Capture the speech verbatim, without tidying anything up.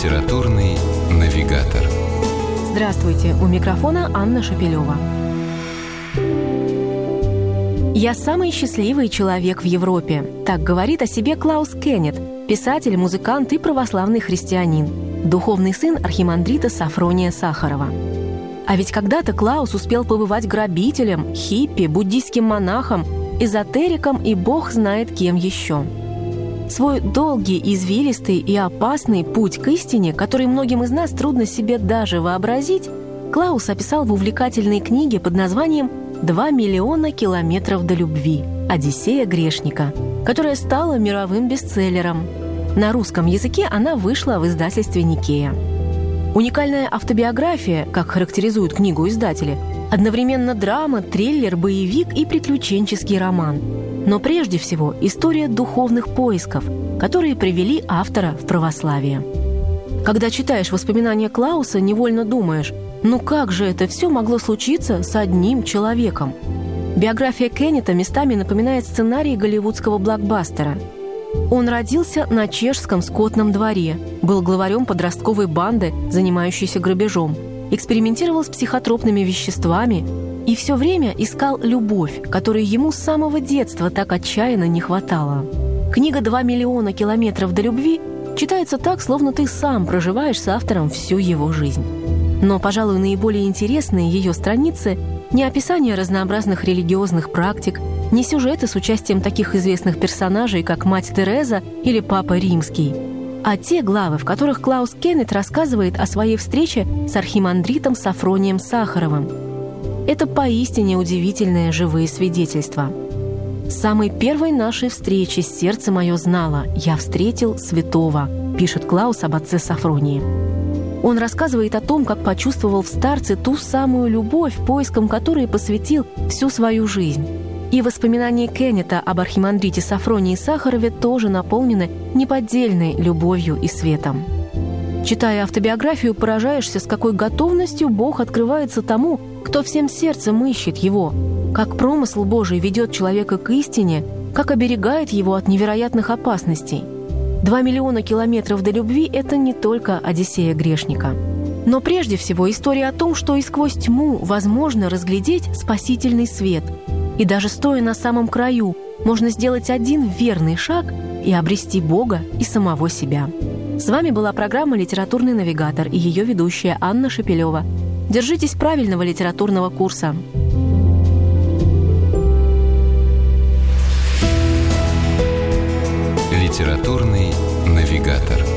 Литературный навигатор. Здравствуйте, у микрофона Анна Шапилева. «Я самый счастливый человек в Европе», — так говорит о себе Клаус Кеннет, писатель, музыкант и православный христианин, духовный сын архимандрита Сафрония Сахарова. А ведь когда-то Клаус успел побывать грабителем, хиппи, буддийским монахом, эзотериком и бог знает кем еще. Свой долгий, извилистый и опасный путь к истине, который многим из нас трудно себе даже вообразить, Клаус описал в увлекательной книге под названием «Два миллиона километров до любви. Одиссея грешника», которая стала мировым бестселлером. На русском языке она вышла в издательстве «Никея». Уникальная автобиография, как характеризуют книгу издатели, одновременно драма, триллер, боевик и приключенческий роман. Но прежде всего история духовных поисков, которые привели автора в православие. Когда читаешь воспоминания Клауса, невольно думаешь, ну как же это все могло случиться с одним человеком? Биография Кеннета местами напоминает сценарий голливудского блокбастера. Он родился на чешском скотном дворе, был главарем подростковой банды, занимающейся грабежом, экспериментировал с психотропными веществами и все время искал любовь, которой ему с самого детства так отчаянно не хватало. Книга «Два миллиона километров до любви» читается так, словно ты сам проживаешь с автором всю его жизнь. Но, пожалуй, наиболее интересные ее страницы не описание разнообразных религиозных практик, не сюжеты с участием таких известных персонажей, как мать Тереза или Папа Римский, а те главы, в которых Клаус Кеннет рассказывает о своей встрече с архимандритом Сафронием Сахаровым. Это поистине удивительные живые свидетельства. «С самой первой нашей встречи сердце мое знало, я встретил святого», пишет Клаус об отце Сафронии. Он рассказывает о том, как почувствовал в старце ту самую любовь, поиском которой посвятил всю свою жизнь. И воспоминания Кеннета об архимандрите Сафронии Сахарове тоже наполнены неподдельной любовью и светом. Читая автобиографию, поражаешься, с какой готовностью Бог открывается тому, кто всем сердцем ищет Его, как промысл Божий ведет человека к истине, как оберегает его от невероятных опасностей. «Два миллиона километров до любви» — это не только Одиссея грешника. Но прежде всего история о том, что и сквозь тьму возможно разглядеть спасительный свет. И даже стоя на самом краю, можно сделать один верный шаг и обрести Бога и самого себя. С вами была программа «Литературный навигатор» и ее ведущая Анна Шапилева. Держитесь правильного литературного курса. Литературный навигатор.